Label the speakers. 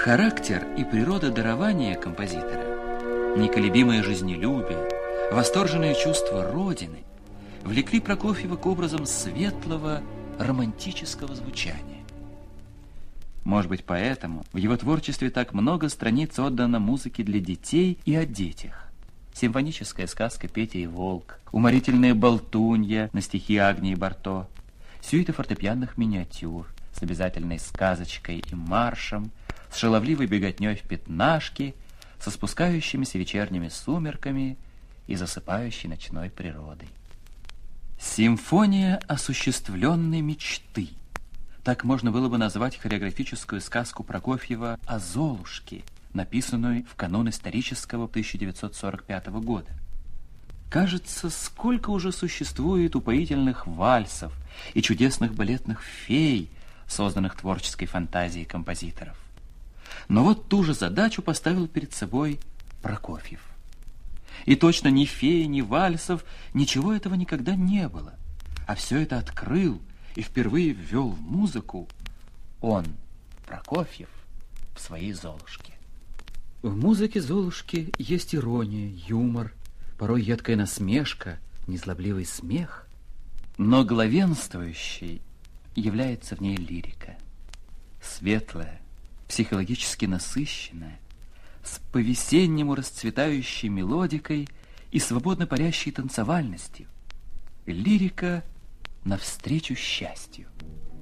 Speaker 1: Характер и природа дарования композитора, неколебимое жизнелюбие, восторженное чувство Родины влекли Прокофьева к образам светлого, романтического звучания. Может быть, поэтому в его творчестве так много страниц отдано музыке для детей и о детях. Симфоническая сказка «Петя и волк», уморительная болтунья на стихи Агнии Барто, сюита фортепианных миниатюр с обязательной сказочкой и маршем, с шаловливой беготней в пятнашки, со спускающимися вечерними сумерками и засыпающей ночной природой. Симфония осуществленной мечты. Так можно было бы назвать хореографическую сказку Прокофьева о Золушке, написанную в канун исторического 1945 года. Кажется, сколько уже существует упоительных вальсов и чудесных балетных фей, созданных творческой фантазией композиторов. Но вот ту же задачу поставил перед собой Прокофьев. И точно ни феи, ни вальсов, ничего этого никогда не было. А все это открыл и впервые ввел в музыку он, Прокофьев, в своей «Золушке». В музыке «Золушки» есть ирония, юмор, порой едкая насмешка, незлобливый смех. Но главенствующей является в ней лирика. Светлая, психологически насыщенная, с по-весеннему расцветающей мелодикой и свободно парящей танцевальностью. Лирика навстречу счастью.